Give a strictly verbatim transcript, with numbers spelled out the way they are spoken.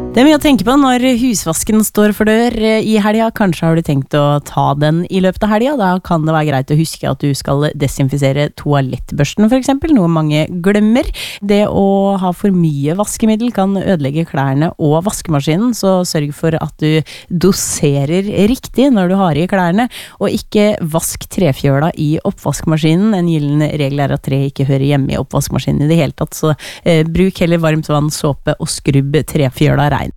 Det er mye å tenke på når husvasken står for dør i helga. Kanskje har du tenkt å ta den i løpet av helga. Da kan det være greit å huske at du skal desinfisere toalettbørsten for eksempel, noe mange glemmer. Det å ha for mye vaskemiddel kan ødelegge klærne og vaskemaskinen, så sørg for at du doserer riktig når du har i klærne, og ikke vask trefjøla i oppvaskmaskinen. En gyllen regel er at tre ikke hører hjemme i oppvaskmaskinen i det hele tatt, så eh, bruk heller varmt vann, såpe og skrubb trefjøla rein.